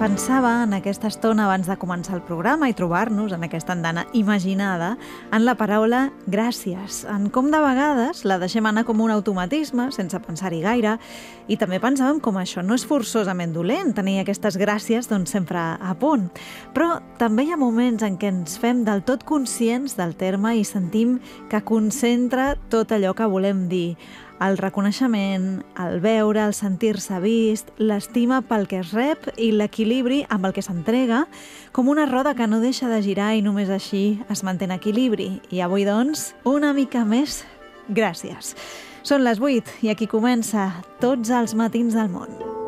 Pensava en aquesta estona abans de començar el programa i trobar-nos en aquesta andana imaginada en la paraula gràcies, en com de vegades la deixem anar com un automatisme sense pensar-hi gaire, i també pensàvem com això no és forçosament dolent, tenir aquestes gràcies sempre a punt. Però també hi ha moments en què ens fem del tot conscients del terme i sentim que concentra tot allò que volem dir. El reconeixement, el veure, el sentir-se vist, l'estima pel que es rep i l'equilibri amb el que s'entrega, com una roda que no deixa de girar i només així es manté en equilibri. I avui, doncs, una mica més gràcies. Són les 8 i aquí comença Tots els matins del món.